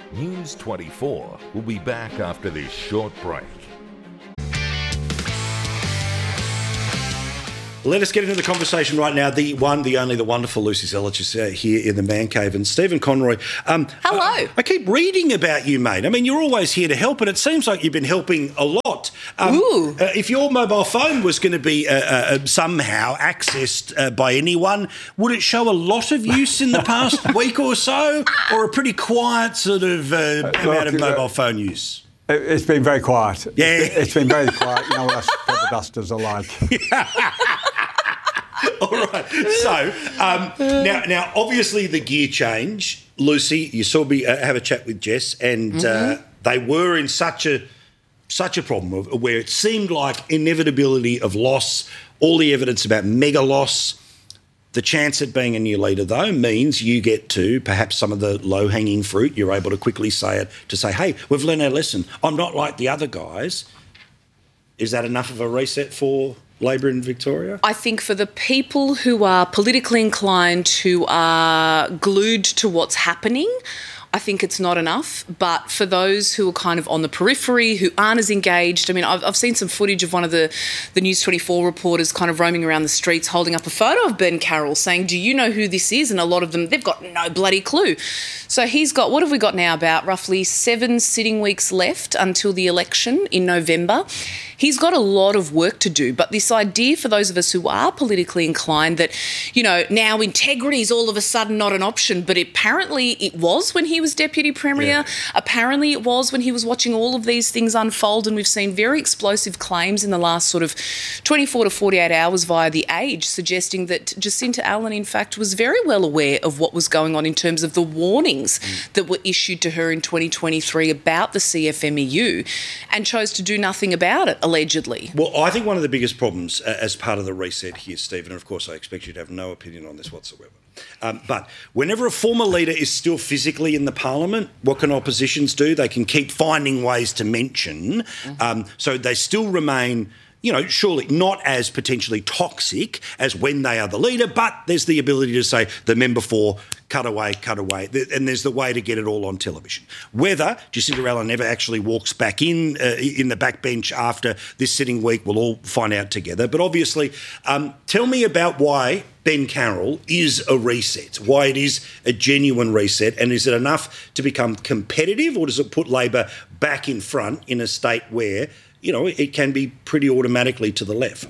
News 24 will be back after this short break. Let us get into the conversation right now. The one, the only, the wonderful Lucy Zelich is here in the Man Cave. And Stephen Conroy. Hello. I keep reading about you, mate. I mean, you're always here to help, and it seems like you've been helping a lot. If your mobile phone was going to be somehow accessed by anyone, would it show a lot of use in the past week or so, or a pretty quiet sort of amount of mobile phone use? It's been very quiet. Yeah. It's been very quiet. You know what us feather dusters are like. All right. So now, obviously, the gear change, Lucy. You saw me have a chat with Jess, and they were in such a problem where it seemed like inevitability of loss. All the evidence about mega loss. The chance at being a new leader, though, means you get to perhaps some of the low-hanging fruit. You're able to quickly say it to say, "Hey, we've learned our lesson. I'm not like the other guys." Is that enough of a reset for Labor in Victoria? I think for the people who are politically inclined, who are glued to what's happening, I think it's not enough. But for those who are kind of on the periphery, who aren't as engaged, I mean, I've seen some footage of one of the News 24 reporters kind of roaming around the streets holding up a photo of Ben Carroll saying, "Do you know who this is?" And a lot of them, they've got no bloody clue. So he's got, what have we got now, about roughly 7 sitting weeks left until the election in November. He's got a lot of work to do, but this idea for those of us who are politically inclined that, you know, now integrity is all of a sudden not an option, but apparently it was when he was Deputy Premier. Yeah. Apparently it was when he was watching all of these things unfold, and we've seen very explosive claims in the last sort of 24 to 48 hours via The Age suggesting that Jacinta Allen, in fact, was very well aware of what was going on in terms of the warnings that were issued to her in 2023 about the CFMEU and chose to do nothing about it, allegedly. Well, I think one of the biggest problems as part of the reset here, Stephen, and of course I expect you to have no opinion on this whatsoever, but whenever a former leader is still physically in the parliament, what can oppositions do? They can keep finding ways to mention, so they still remain, you know, surely not as potentially toxic as when they are the leader, but there's the ability to say the member for cut away, and there's the way to get it all on television. Whether Jacinta Allen ever actually walks back in the backbench after this sitting week, we'll all find out together. But obviously, tell me about why Ben Carroll is a reset, why it is a genuine reset, and is it enough to become competitive, or does it put Labor back in front in a state where, you know, it can be pretty automatically to the left?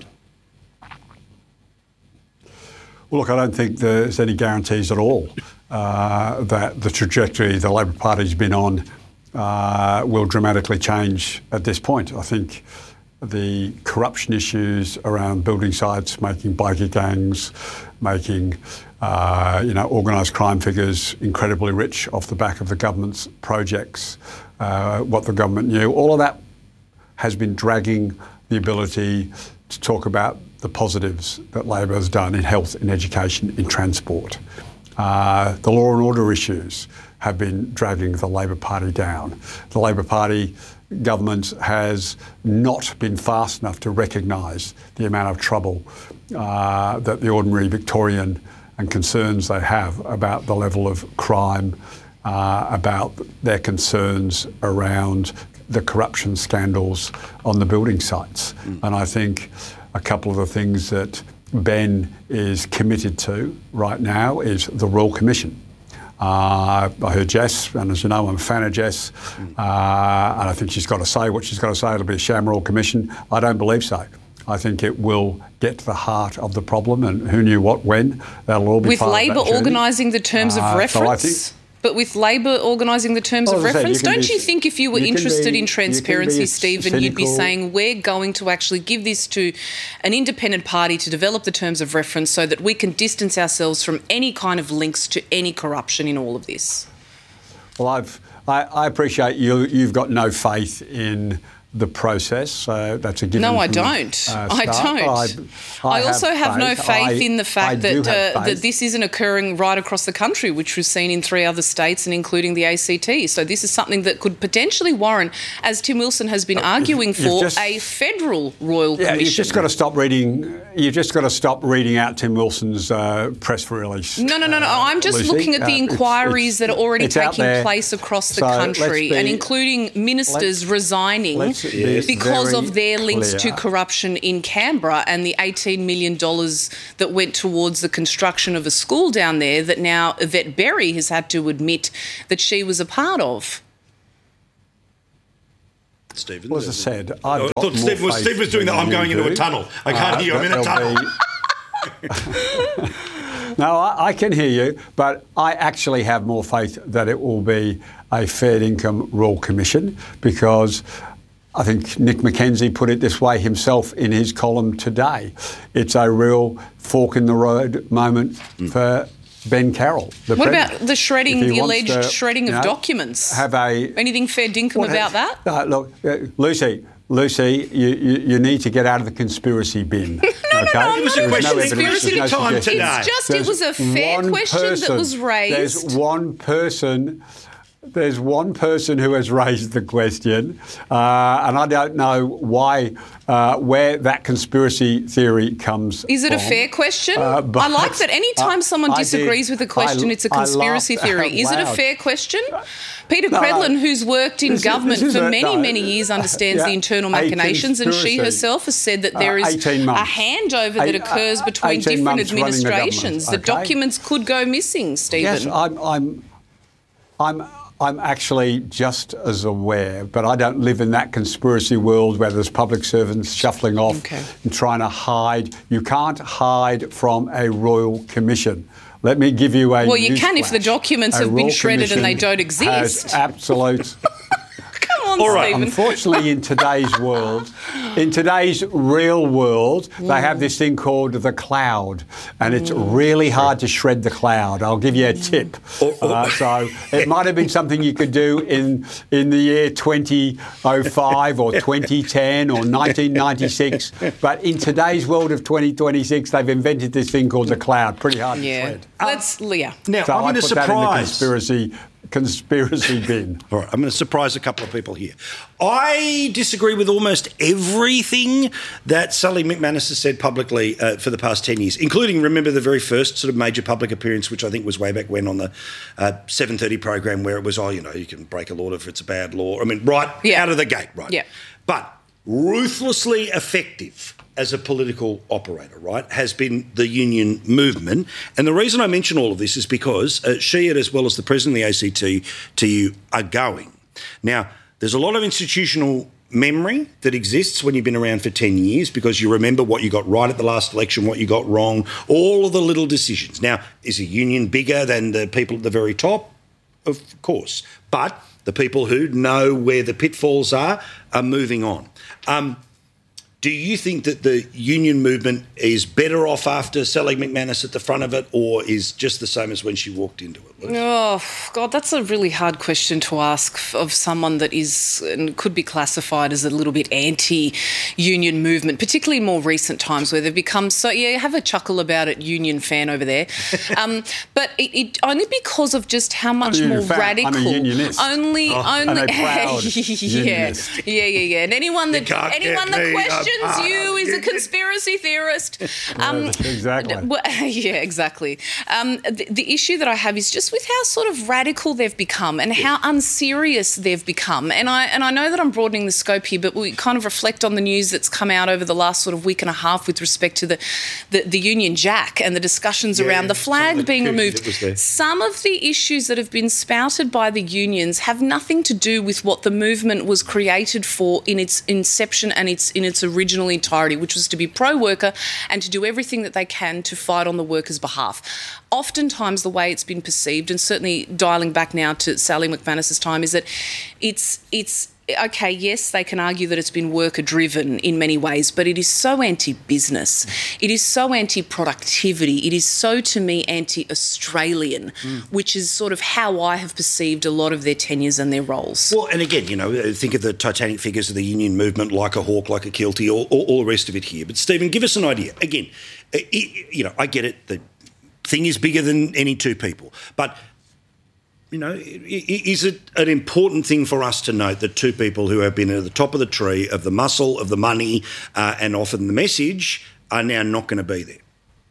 Well, look, I don't think there's any guarantees at all that the trajectory the Labor Party's been on will dramatically change at this point. I think the corruption issues around building sites, making bikie gangs, making organised crime figures incredibly rich off the back of the government's projects, what the government knew, all of that has been dragging the ability to talk about the positives that Labor has done in health, in education, in transport. The law and order issues have been dragging the Labor Party down. The Labor Party government has not been fast enough to recognise the amount of trouble that the ordinary Victorian and concerns they have about the level of crime, about their concerns around the corruption scandals on the building sites. And I think a couple of the things that Ben is committed to right now is the Royal Commission. I heard Jess, and as you know, I'm a fan of Jess, and I think she's got to say what she's got to say. It'll be a sham Royal Commission. I don't believe so. I think it will get to the heart of the problem, and who knew what, when. That'll all be with part Labor of that organising the terms of reference. But with Labor organising the terms of reference, don't you think if you were interested in transparency, Stephen, you'd be saying we're going to actually give this to an independent party to develop the terms of reference so that we can distance ourselves from any kind of links to any corruption in all of this? Well, I appreciate you've got no faith in the process. So that's a given. No, I from don't. start. I don't. I also have no faith in the fact that this isn't occurring right across the country, which was seen in 3 other states and including the ACT. So this is something that could potentially warrant, as Tim Wilson has been arguing for, a federal royal commission. You've just got to stop reading. You've just got to stop reading out Tim Wilson's press release. No. I'm just Lucy, looking at the inquiries that are already taking place across the country, and including ministers resigning because of their links to corruption in Canberra and the $18 million that went towards the construction of a school down there that now Yvette Berry has had to admit that she was a part of. Stephen, well, as I said, I thought Steve was doing that. I'm going into a tunnel. I can't hear you. I'm in a tunnel. No, I can hear you, but I actually have more faith that it will be a fair income royal commission, because I think Nick McKenzie put it this way himself in his column today. It's a real fork in the road moment for Ben Carroll. What about the shredding, the alleged shredding of documents? Anything fair dinkum about that? Look, Lucy, you need to get out of the conspiracy bin. No, it was a question. Conspiracy time today. It's just, it was a fair question that was raised. There's one person who has raised the question, and I don't know why, where that conspiracy theory comes from. Is it a fair question? I like that any time someone disagrees with a question, it's a conspiracy theory. Is it a fair question? Peter Credlin, who's worked in government for many years, understands the internal machinations, and she herself has said that there is a handover that occurs between different administrations. The documents could go missing, Stephen. Yes, I'm actually just as aware, but I don't live in that conspiracy world where there's public servants shuffling off and trying to hide. You can't hide from a royal commission. Let me give you a Well, you can if the documents have been shredded and they don't exist. Absolute. Come on, All right. Stephen. Unfortunately, in today's world, in today's real world, they have this thing called the cloud, and it's really hard to shred the cloud. I'll give you a tip. So it might have been something you could do in the year 2005 or 2010 or 1996, but in today's world of 2026, they've invented this thing called the cloud. Pretty hard to shred. Let's, Leah. Now, so I'm going to surprise. That in the conspiracy bin. All right, I'm going to surprise a couple of people here. I disagree with almost everything that Sally McManus has said publicly for the past 10 years, including, remember, the very first sort of major public appearance, which I think was way back when on the 7:30 program, where it was, you can break a law if it's a bad law. I mean, out of the gate, right? Yeah. But ruthlessly effective as a political operator, right, has been the union movement. And the reason I mention all of this is because she, as well as the president of the ACTU, are going. Now, there's a lot of institutional memory that exists when you've been around for 10 years, because you remember what you got right at the last election, what you got wrong, all of the little decisions. Now, is a union bigger than the people at the very top? Of course. But the people who know where the pitfalls are moving on. Do you think that the union movement is better off after Sally McManus at the front of it, or is just the same as when she walked into it? Oh, God, that's a really hard question to ask of someone that is and could be classified as a little bit anti-union movement, particularly in more recent times where they've become so... Yeah, have a chuckle about it, union fan over there. But it only because of just how much more radical... I'm a unionist. Only... And a proud unionist. Yeah. And anyone that questions you is a conspiracy theorist. Exactly. Yeah, exactly. The issue that I have is just with how sort of radical they've become and how unserious they've become. And I know that I'm broadening the scope here, but we kind of reflect on the news that's come out over the last sort of week and a half with respect to the Union Jack and the discussions around the flag being removed. Some of the issues that have been spouted by the unions have nothing to do with what the movement was created for in its inception and in its original entirety, which was to be pro-worker and to do everything that they can to fight on the workers' behalf. Oftentimes the way it's been perceived, and certainly dialing back now to Sally McManus's time, is that it's okay, yes, they can argue that it's been worker-driven in many ways, but it is so anti-business. It is so anti-productivity. It is so, to me, anti-Australian, which is sort of how I have perceived a lot of their tenures and their roles. Well, and again, think of the Titanic figures of the union movement, like a hawk, like a kiltie, all the rest of it here. But, Stephen, give us an idea. Again, I get it. The thing is bigger than any two people. But is it an important thing for us to note that two people who have been at the top of the tree of the muscle, of the money, and often the message are now not going to be there?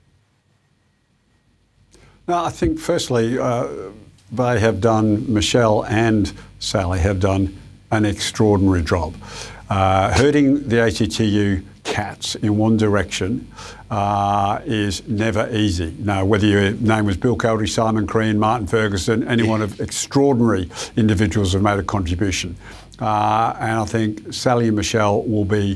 No, I think firstly, they have done, Michelle and Sally have done an extraordinary job. Herding the ACTU cats in one direction is never easy. Now, whether your name was Bill Cody, Simon Crean, Martin Ferguson, any one of extraordinary individuals have made a contribution. And I think Sally and Michelle will be